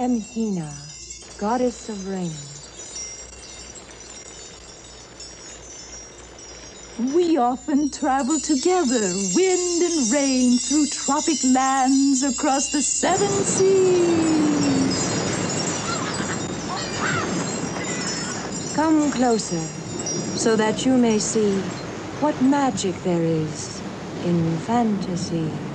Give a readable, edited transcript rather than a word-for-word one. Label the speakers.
Speaker 1: am Hina, goddess of rain.
Speaker 2: We often travel together, wind and rain, through tropic lands across the 7 seas.
Speaker 1: Come closer, so that you may see what magic there is in fantasy.